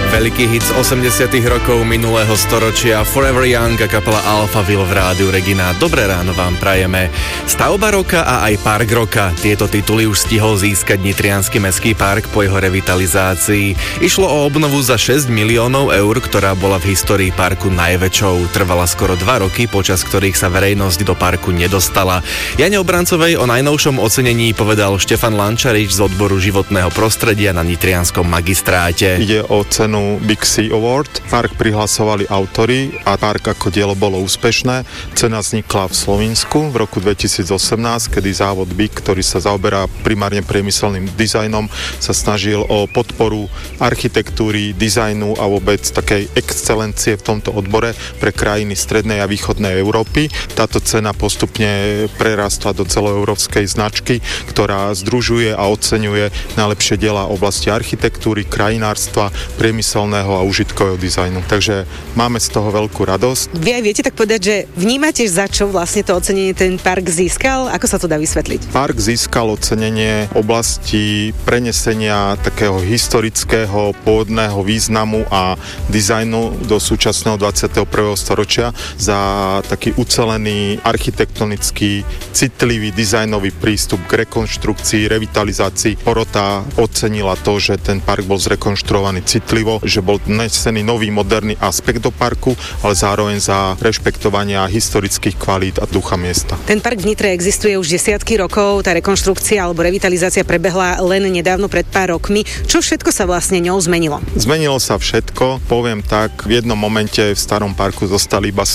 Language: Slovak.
Veľký hit z 80 rokov minulého storočia Forever Young a kapela Alphaville v rádiu Regina. Dobré ráno vám prajeme. Stavba roka a aj park roka. Tieto tituly už stihol získať Nitriansky mestský park po jeho revitalizácii. Išlo o obnovu za 6 miliónov eur, ktorá bola v histórii parku najväčšou. Trvala skoro 2 roky, počas ktorých sa verejnosť do parku nedostala. Jane Obrancovej o najnovšom ocenení povedal Štefan Lančarič z odboru životného prostredia na nitrianskom magistráte. Ide o cenu Big Sea Award. Park prihlasovali autori a park ako dielo bolo úspešné. Cena vznikla v Slovinsku v roku 2018, kedy závod Big, ktorý sa zaoberá primárne priemyselným dizajnom, sa snažil o podporu architektúry, dizajnu a vôbec takej excelencie v tomto odbore pre krajiny strednej a východnej Európy. Táto cena postupne prerastla do celoeurópskej značky, ktorá združuje a oceňuje najlepšie diela oblasti architektúry, krajinárstva, priemyselného a užitkového dizajnu. Takže máme z toho veľkú radosť. Vy aj viete tak povedať, že vnímate, za čo vlastne to ocenenie ten park získal? Ako sa to dá vysvetliť? Park získal ocenenie oblasti prenesenia takého historického pôvodného významu a dizajnu do súčasného 21. storočia za taký ucelený architektonický, citlivý dizajnový prístup k rekonštrukcii, revitalizácii. Porota ocenila to, že ten park bol zrekonštruovaný citlivo, že bol vnesený nový moderný aspekt do parku, ale zároveň za rešpektovania historických kvalít a ducha miesta. Ten park v Nitre existuje už desiatky rokov, tá rekonštrukcia alebo revitalizácia prebehla len nedávno pred pár rokmi. Čo všetko sa vlastne ňou zmenilo? Zmenilo sa všetko. Poviem tak, v jednom momente v starom parku zostali iba